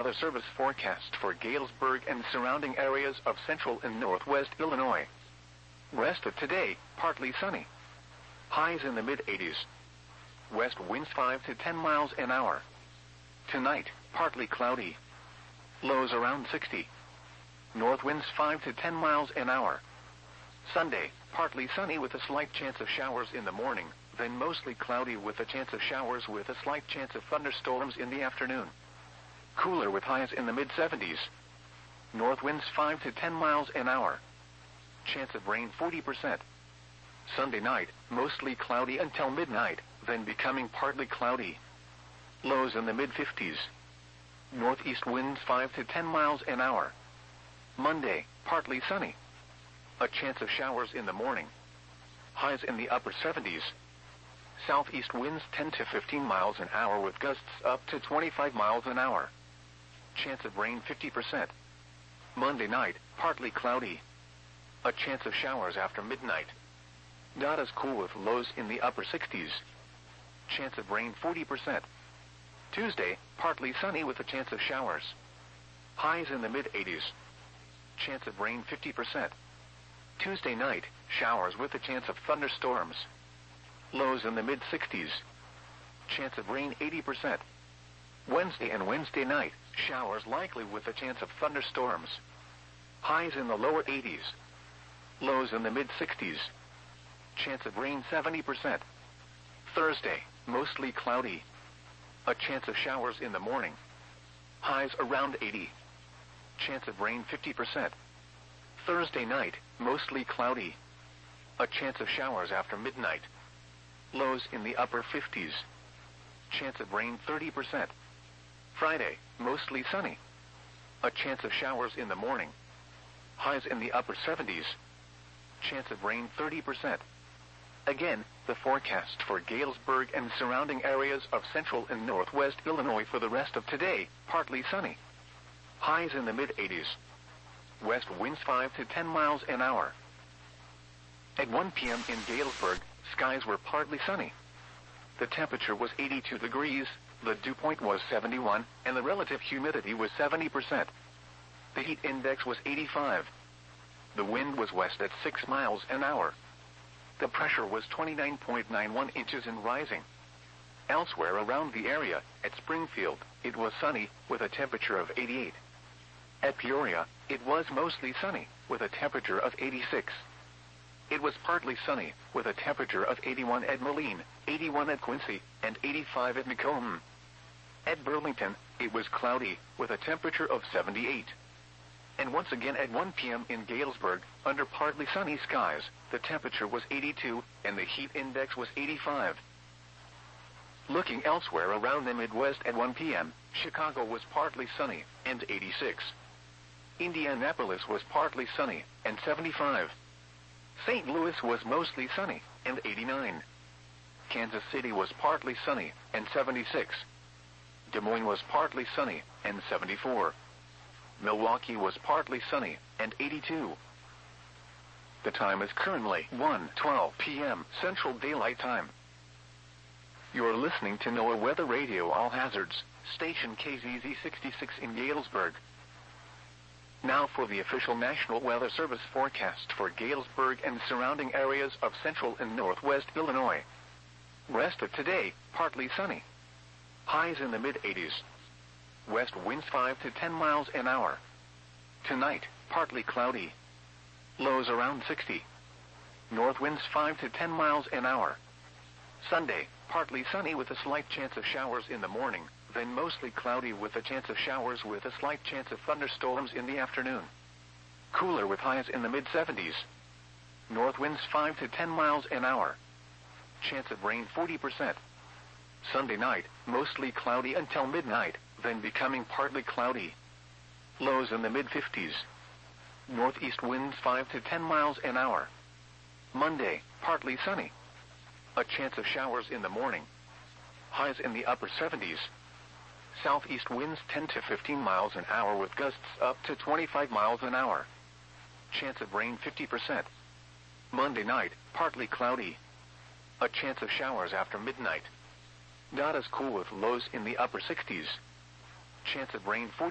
Weather Service forecast for Galesburg and surrounding areas of central and northwest Illinois. Rest of today, partly sunny. Highs in the mid-80s. West winds 5 to 10 miles an hour. Tonight, partly cloudy. Lows around 60. North winds 5 to 10 miles an hour. Sunday, partly sunny with a slight chance of showers in the morning, then mostly cloudy with a chance of showers with a slight chance of thunderstorms in the afternoon. Cooler with highs in the mid-70s. North winds 5 to 10 miles an hour. Chance of rain 40%. Sunday night, mostly cloudy until midnight, then becoming partly cloudy. Lows in the mid-50s. Northeast winds 5 to 10 miles an hour. Monday, partly sunny. A chance of showers in the morning. Highs in the upper 70s. Southeast winds 10 to 15 miles an hour with gusts up to 25 miles an hour. Chance of rain 50%. Monday night, partly cloudy. A chance of showers after midnight. Not as cool with lows in the upper 60s. Chance of rain 40%. Tuesday, partly sunny with a chance of showers. Highs in the mid-80s. Chance of rain 50%. Tuesday night, showers with a chance of thunderstorms. Lows in the mid-60s. Chance of rain 80%. Wednesday and Wednesday night, showers likely with a chance of thunderstorms. Highs in the lower 80s. Lows in the mid-60s. Chance of rain 70%. Thursday, mostly cloudy. A chance of showers in the morning. Highs around 80. Chance of rain 50%. Thursday night, mostly cloudy. A chance of showers after midnight. Lows in the upper 50s. Chance of rain 30%. Friday, mostly sunny. A chance of showers in the morning. Highs in the upper 70s. Chance of rain 30%. Again, the forecast for Galesburg and surrounding areas of central and northwest Illinois for the rest of today, partly sunny. Highs in the mid-80s. West winds 5 to 10 miles an hour. At 1 p.m. in Galesburg, skies were partly sunny. The temperature was 82 degrees, the dew point was 71, and the relative humidity was 70%. The heat index was 85. The wind was west at 6 miles an hour. The pressure was 29.91 inches and rising. Elsewhere around the area, at Springfield, it was sunny, with a temperature of 88. At Peoria, it was mostly sunny, with a temperature of 86. It was partly sunny, with a temperature of 81 at Moline, 81 at Quincy, and 85 at Macomb. At Burlington, it was cloudy, with a temperature of 78. And once again at 1 p.m. in Galesburg, under partly sunny skies, the temperature was 82, and the heat index was 85. Looking elsewhere around the Midwest at 1 p.m., Chicago was partly sunny, and 86. Indianapolis was partly sunny, and 75. St. Louis was mostly sunny, and 89. Kansas City was partly sunny, and 76. Des Moines was partly sunny, and 74. Milwaukee was partly sunny, and 82. The time is currently 1:12 p.m. Central Daylight Time. You're listening to NOAA Weather Radio All Hazards, station KZZ 66 in Galesburg. Now for the official National Weather Service forecast for Galesburg and surrounding areas of central and northwest Illinois. Rest of today, partly sunny. Highs in the mid-80s. West winds 5 to 10 miles an hour. Tonight, partly cloudy. Lows around 60. North winds 5 to 10 miles an hour. Sunday, partly sunny with a slight chance of showers in the morning, then mostly cloudy with a chance of showers with a slight chance of thunderstorms in the afternoon. Cooler with highs in the mid-70s. North winds 5 to 10 miles an hour. Chance of rain 40%. Sunday night, mostly cloudy until midnight, then becoming partly cloudy. Lows in the mid-50s. Northeast winds 5 to 10 miles an hour. Monday, partly sunny. A chance of showers in the morning. Highs in the upper 70s. Southeast winds 10 to 15 miles an hour with gusts up to 25 miles an hour. Chance of rain 50%. Monday night, partly cloudy. A chance of showers after midnight. Not as cool with lows in the upper 60s. Chance of rain 40%.